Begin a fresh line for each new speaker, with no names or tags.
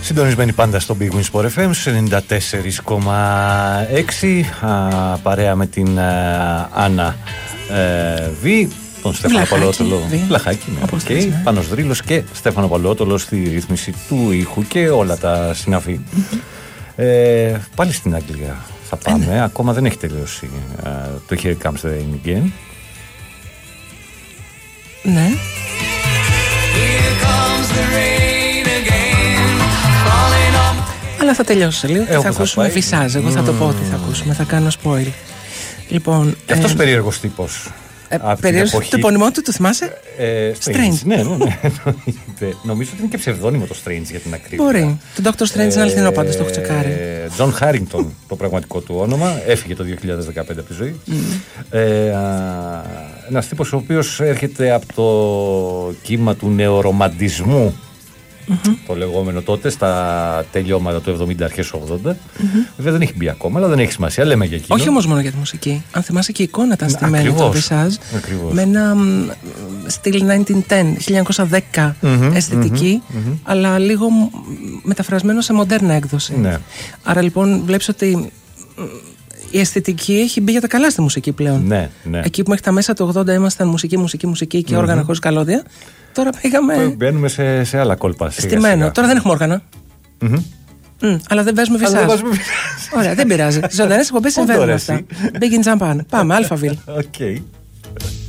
Συντονισμένοι πάντα στο Big Win Sport FM 94,6. Παρέα με την Άννα Β, τον Στέφανο Παλαιότολο. Βλαχάκι, ναι. Πάνος Δρύλος και Στέφανο Παλαιότολο στη ρύθμιση του ήχου και όλα τα συναφή. Πάλι στην Αγγλία θα πάμε. Ακόμα δεν έχει τελειώσει το Here Comes the Rain Again.
Ναι. Αλλά θα τελειώσει λίγο και θα ακούσουμε Visage. Εγώ θα το πω ότι θα ακούσουμε, θα κάνω spoil. Λοιπόν,
και αυτός περίεργος τύπος.
Περίεργος, το επώνυμό του το θυμάσαι?
Strange. Ναι. Νομίζω ότι είναι και ψευδόνυμο το Strange για την ακρίβεια.
Μπορεί. Το Dr. Strange είναι αληθινό, πάντως το έχω τσεκάρει.
John Harrington το πραγματικό του όνομα. Έφυγε το 2015 από τη ζωή. Ένας τύπος ο οποίος έρχεται από το κύμα του νεορομαντισμού. Το λεγόμενο τότε στα τελειώματα του 70 αρχές 80. Βέβαια δεν έχει μπει ακόμα, αλλά δεν έχει σημασία, λέμε για εκείνο.
Όχι όμως μόνο για τη μουσική. Αν θυμάσαι και η εικόνα ήταν στημένη το Visage με ένα στυλ 1910 αισθητική, αλλά λίγο μεταφρασμένο σε μοντέρνα έκδοση.
Ναι.
Άρα λοιπόν βλέπεις ότι η αισθητική έχει μπει για τα καλά στη μουσική πλέον.
Ναι.
Εκεί που μέχρι τα μέσα του 80 ήμασταν μουσική και όργανα χωρίς καλώδια. Τώρα πήγαμε.
Μπαίνουμε σε άλλα κόλπα.
Στημένο. Τώρα δεν έχουμε όργανα. Αλλά δεν παίζουμε Visage. Ωραία, δεν πειράζει. Ζωντανές εκπομπές συμβαίνουν αυτά. Big in Japan. Πάμε, Alphaville.
Okay.